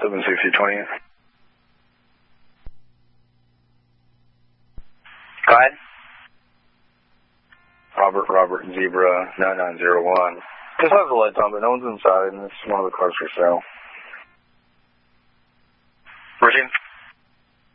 76020. Go ahead. Robert, Zebra, 9901. Just has the lights on, but no one's inside, and this is one of the cars for sale. Routine.